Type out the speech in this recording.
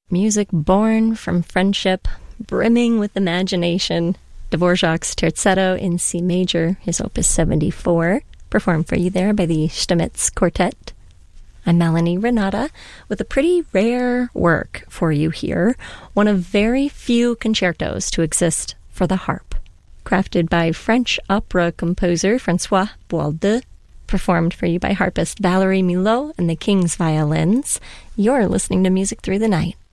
Music born from friendship, brimming with imagination. Dvorak's Terzetto in C major, his opus 74, performed for you there by the Stamitz Quartet. I'm Melanie Renata with a pretty rare work for you here, one of very few concertos to exist for the harp. Crafted by French opera composer François Boaldeux, performed for you by harpist Valerie Milot and the King's Violins. You're listening to Music Through the Night.